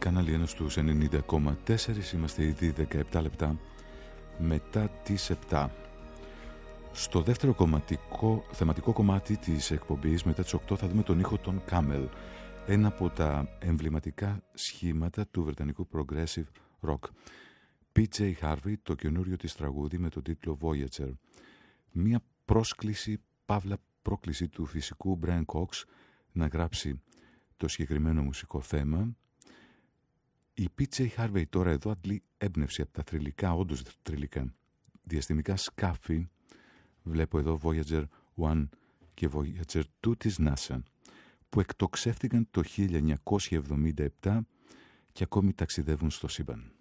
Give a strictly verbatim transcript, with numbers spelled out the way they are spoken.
Κανάλι ένα στους ενενήντα κόμμα τέσσερα, είμαστε ήδη δεκαεπτά λεπτά μετά τις επτά. Στο δεύτερο κομματικό, θεματικό κομμάτι της εκπομπής, μετά τις οκτώ, θα δούμε τον ήχο των Camel, ένα από τα εμβληματικά σχήματα του βρετανικού progressive rock. πι τζέι Harvey, το καινούριο της τραγούδι με τον τίτλο Voyager. Μία πρόσκληση, παύλα πρόκληση του φυσικού Brian Cox να γράψει το συγκεκριμένο μουσικό θέμα. Η πι τζέι Harvey τώρα εδώ αντλεί έμπνευση από τα θρυλικά, όντως θρυλικά, διαστημικά σκάφη. Βλέπω εδώ Voyager ένα και Voyager δύο της NASA, που εκτοξεύτηκαν το χίλια εννιακόσια εβδομήντα επτά και ακόμη ταξιδεύουν στο σύμπαν.